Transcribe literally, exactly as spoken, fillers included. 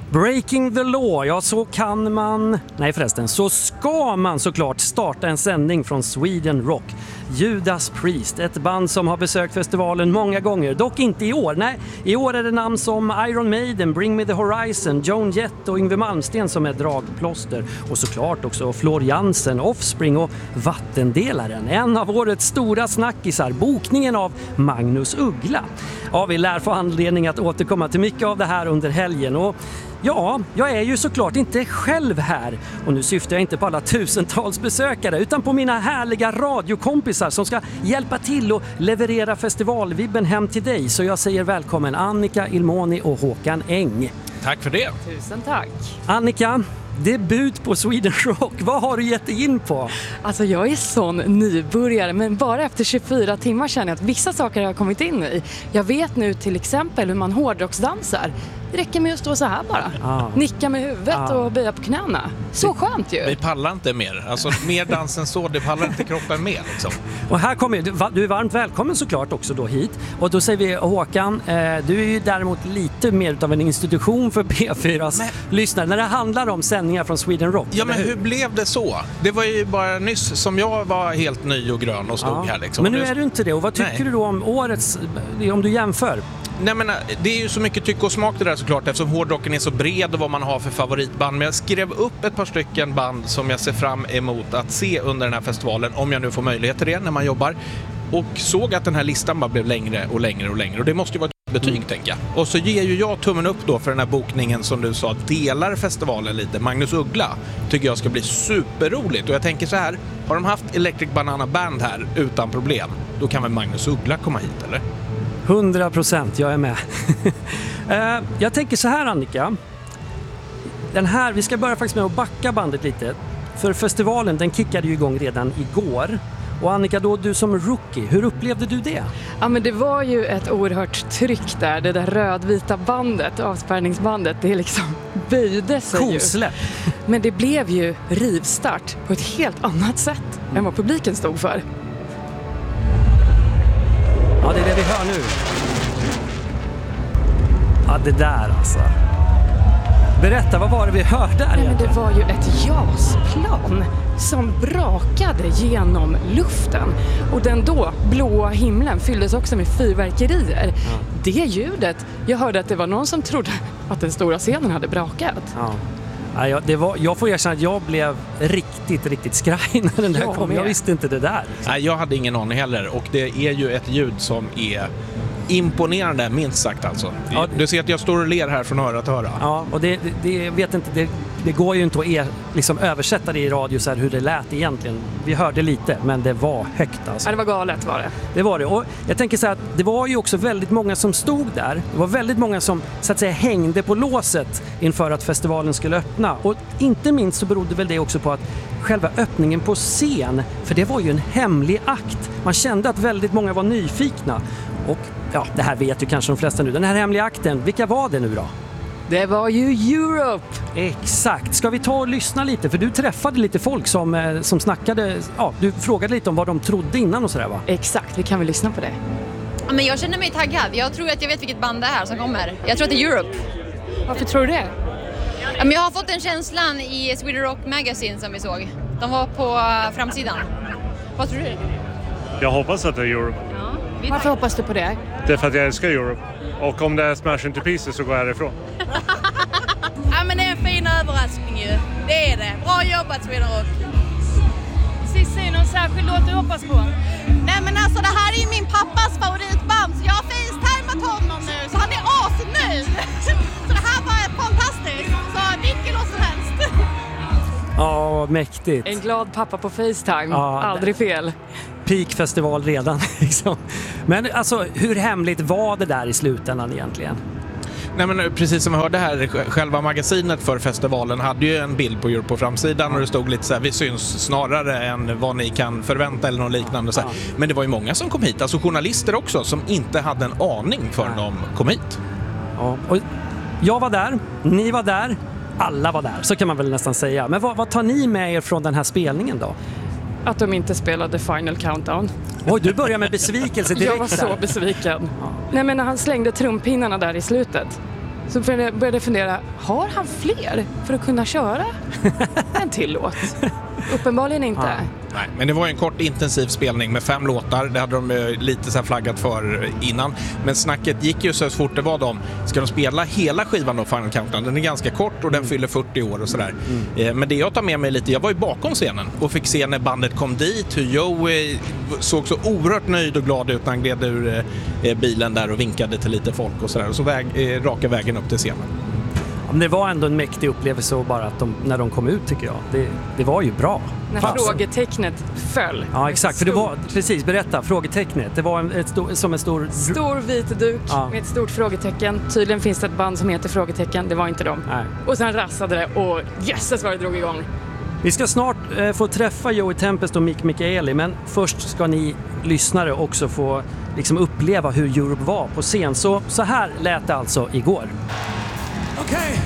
Breaking the law, ja så kan man, nej förresten, så ska man såklart starta en sändning från Sweden Rock. Judas Priest, ett band som har besökt festivalen många gånger, dock inte i år. Nej, i år är det namn som Iron Maiden, Bring Me The Horizon, Joan Jett och Yngwie Malmsteen som är dragplåster. Och såklart också Floor Jansen, Offspring och Vattendelaren. En av årets stora snackisar, bokningen av Magnus Uggla. Ja, vi lär få anledning att återkomma till mycket av det här under helgen. Och ja, jag är ju såklart inte själv här. Och nu syftar jag inte på alla tusentals besökare utan på mina härliga radiokompisar som ska hjälpa till och leverera festivalvibben hem till dig. Så jag säger välkommen Annika Ilmoni och Håkan Eng. Tack för det. Tusen tack. Annika, debut på Sweden Rock. Vad har du gett dig in på? Alltså jag är sån nybörjare, men bara efter tjugofyra timmar känner jag att vissa saker har jag kommit in i. Jag vet nu till exempel hur man hårdrocksdansar. Det räcker med att stå så här bara. Ah. Nicka med huvudet ah. och böja på knäna. Så skönt ju. Vi pallar inte mer. Alltså mer dans än så, det pallar inte kroppen med liksom. Och här kommer du, du är varmt välkommen såklart också då hit. Och då säger vi Håkan, eh, du är ju däremot lite mer av en institution för P fyras men... lyssnare när det handlar om sändningar från Sweden Rock. Ja, men hur? hur blev det så? Det var ju bara nyss som jag var helt ny och grön och stod ah. här liksom. Men nu är du inte det. Och vad tycker Nej. du då om årets, om du jämför? Nej, men det är ju så mycket tyck och smak det där såklart eftersom hårdrocken är så bred och vad man har för favoritband. Men jag skrev upp ett par stycken band som jag ser fram emot att se under den här festivalen om jag nu får möjlighet till det när man jobbar. Och såg att den här listan bara blev längre och längre och längre och det måste ju vara ett betyg mm. tänker jag. Och så ger ju jag tummen upp då för den här bokningen som du sa delar festivalen lite. Magnus Uggla tycker jag ska bli superroligt och jag tänker så här, har de haft Electric Banana Band här utan problem, då kan väl Magnus Uggla komma hit eller? hundra procent, jag är med. uh, jag tänker så här Annika. Den här, vi ska börja faktiskt med att backa bandet lite. För festivalen, den kickade ju igång redan igår. Och Annika, då du som rookie, hur upplevde du det? Ja, men det var ju ett oerhört tryck där. Det där rödvita bandet, avspärrningsbandet, det liksom böjde sig ju. Kosläpp. Men det blev ju rivstart på ett helt annat sätt mm. än vad publiken stod för. Ja, det är det vi hör nu. Ja, det där alltså. Berätta, vad var det vi hörde där? Nej, men det var ju ett jasplan som brakade genom luften. Och den då blåa himlen fylldes också med fyrverkerier. Ja. Det ljudet, jag hörde att det var någon som trodde att den stora scenen hade brakat. Ja. Ja, jag, det var, jag får erkänna att jag blev riktigt, riktigt skraj när den där jag kom. Jag visste inte det där. Liksom. Nej, jag hade ingen aning heller. Och det är ju ett ljud som är imponerande, minst sagt alltså. Ja, du ser att jag står och ler här från öra till öra. Ja, och det, det, det vet inte, det, det går ju inte att er, liksom översätta det i radio så här hur det lät egentligen. Vi hörde lite, men det var högt alltså. Ja, det var galet var det. Det var det. Och jag tänker så här att det var ju också väldigt många som stod där. Det var väldigt många som så att säga hängde på låset inför att festivalen skulle öppna. Och inte minst så berodde väl det också på att själva öppningen på scen, för det var ju en hemlig akt. Man kände att väldigt många var nyfikna. Och ja, det här vet ju kanske de flesta nu. Den här hemliga akten, vilka var det nu då? Det var ju Europe! Exakt. Ska vi ta och lyssna lite? För du träffade lite folk som, som snackade, ja, du frågade lite om vad de trodde innan och sådär va? Exakt, vi kan väl lyssna på det. Men jag känner mig taggad. Jag tror att jag vet vilket band det är här som kommer. Jag tror att det är Europe. Varför tror du det? Men jag har fått den känslan i Sweden Rock Magazine som vi såg. De var på framsidan. Vad tror du? Jag hoppas att det är Europe. Ja, varför hoppas du på det? Det är för att jag älskar Europe. Och om det är Smash Into Pieces så går jag härifrån. Ja, men det är en fin överraskning ju. Det är det. Bra jobbat Sweden Rock. Cissi, någon särskild låt du hoppas på? Nej men alltså det här är ju min pappas favoritband. Så jag har facetimat honom nu. Så han är asnöjd. Så det här var fantastiskt. Så vilken låt som helst. Ja, mäktigt. En glad pappa på FaceTime. Ja, aldrig fel. Peak-festival redan. Liksom. Men alltså, hur hemligt var det där i slutändan egentligen? Nej, men precis som vi hörde här, själva magasinet för festivalen hade ju en bild på Europe på framsidan och det stod lite så här, vi syns snarare än vad ni kan förvänta eller något liknande. Så här. Men det var ju många som kom hit, alltså journalister också, som inte hade en aning förrän de kom hit. Ja, och jag var där, ni var där, alla var där, så kan man väl nästan säga. Men vad, vad tar ni med er från den här spelningen då? Att de inte spelade Final Countdown. Oj, du börjar med besvikelse direkt. Jag var så besviken. Ja. Nej, men när han slängde trumpinnarna där i slutet. så började jag fundera, har han fler för att kunna köra en till låt? Uppenbarligen inte. Ja. Nej, men det var en kort intensiv spelning med fem låtar. Det hade de eh, lite så här flaggat för innan. Men snacket gick ju så fort det var de. Ska de spela hela skivan då, Final Countdown? Den är ganska kort och den fyller fyrtio år och sådär. Mm. Eh, men det jag tar med mig lite, jag var ju bakom scenen och fick se när bandet kom dit. Hur Joe eh, såg så oerhört nöjd och glad ut när han gled ur eh, bilen där och vinkade till lite folk och sådär. Och så väg, eh, raka vägen upp till scenen. Men det var ändå en mäktig upplevelse och bara att de, när de kom ut tycker jag. Det, det var ju bra. När Fasen. frågetecknet föll. Ja, exakt. För det var, precis, berätta, frågetecknet. Det var en, ett stor, som en stor... Stor vit duk ja. med ett stort frågetecken. Tydligen finns det ett band som heter Frågetecken. Det var inte dem. Nej. Och sen rassade det och jösses vad det drog igång. Vi ska snart eh, få träffa Joey Tempest och Mick Michaeli, men först ska ni lyssnare också få liksom uppleva hur Europe var på scen. Så, så här lät det alltså igår. Okay,